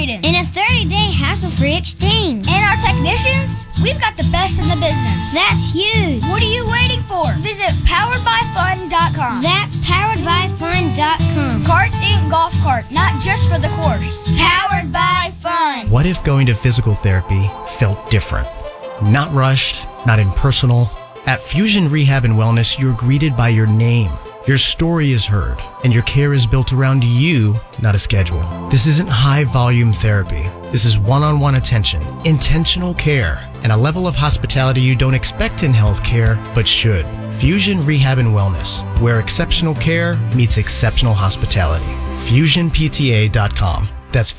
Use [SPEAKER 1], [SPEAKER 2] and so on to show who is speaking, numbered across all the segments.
[SPEAKER 1] trade-in.
[SPEAKER 2] And a 30-day hassle-free exchange.
[SPEAKER 1] And our technicians? We've got the best in the business.
[SPEAKER 2] That's huge.
[SPEAKER 1] What are you waiting for? Visit poweredbyfun.com.
[SPEAKER 2] That's poweredbyfun.com.
[SPEAKER 1] Carts ain't golf carts, not just for the course.
[SPEAKER 2] Powered by Fun.
[SPEAKER 3] What if going to physical therapy felt different? Not rushed, not impersonal. At Fusion Rehab and Wellness, you're greeted by your name. Your story is heard, and your care is built around you, not a schedule. This isn't high-volume therapy. This is one-on-one attention, intentional care, and a level of hospitality you don't expect in healthcare, but should. Fusion Rehab and Wellness, where exceptional care meets exceptional hospitality. FusionPTA.com. That's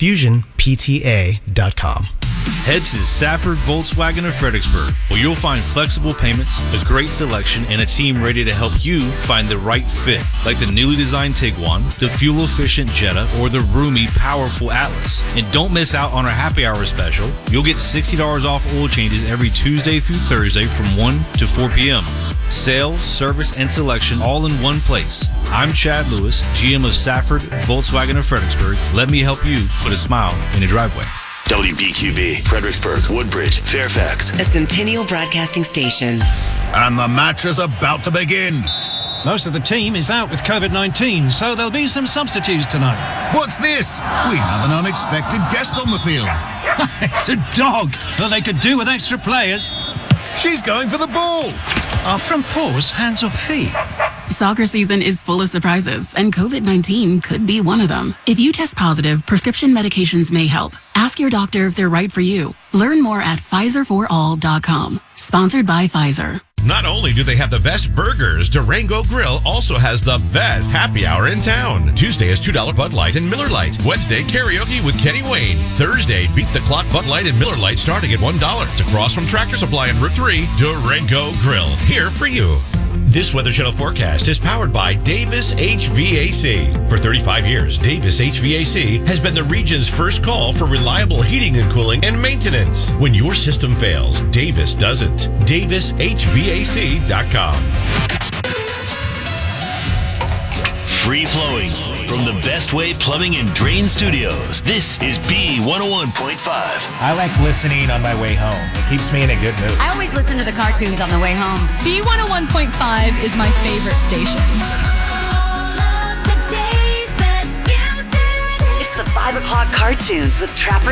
[SPEAKER 3] FusionPTA.com.
[SPEAKER 4] Head to Safford Volkswagen of Fredericksburg, where you'll find flexible payments, a great selection, and a team ready to help you find the right fit, like the newly designed Tiguan, the fuel-efficient Jetta, or the roomy, powerful Atlas. And don't miss out on our happy hour special. You'll get $60 off oil changes every Tuesday through Thursday from 1 to 4 p.m. Sales, service, and selection all in one place. I'm Chad Lewis, GM of Safford Volkswagen of Fredericksburg. Let me help you put a smile in your driveway.
[SPEAKER 5] WBQB, Fredericksburg, Woodbridge, Fairfax.
[SPEAKER 6] A Centennial Broadcasting Station.
[SPEAKER 7] And the match is about to begin.
[SPEAKER 8] Most of the team is out with COVID-19, so there'll be some substitutes tonight.
[SPEAKER 7] What's this? We have an unexpected guest on the field.
[SPEAKER 8] It's a dog. Well, they could do with extra players.
[SPEAKER 7] She's going for the ball.
[SPEAKER 8] Are front paws hands or feet?
[SPEAKER 9] Soccer season is full of surprises, and COVID-19 could be one of them. If you test positive, prescription medications may help. Ask your doctor if they're right for you. Learn more at PfizerForAll.com. Sponsored by Pfizer.
[SPEAKER 10] Not only do they have the best burgers, Durango Grill also has the best happy hour in town. Tuesday is $2 Bud Light and Miller Lite. Wednesday, karaoke with Kenny Wayne. Thursday, Beat the Clock Bud Light and Miller Lite starting at $1. It's across from Tractor Supply on Route 3. Durango Grill, here for you. This Weather Channel forecast is powered by Davis HVAC. For 35 years, Davis HVAC has been the region's first call for reliable heating and cooling and maintenance. When your system fails, Davis doesn't. DavisHVAC.com.
[SPEAKER 5] Free flowing from the Best Way Plumbing and Drain Studios. This is B101.5.
[SPEAKER 11] I like listening on my way home. It keeps me in a good mood.
[SPEAKER 12] I always listen to the cartoons on the way home.
[SPEAKER 13] B101.5 is my favorite station.
[SPEAKER 6] It's the 5 o'clock cartoons with Trapper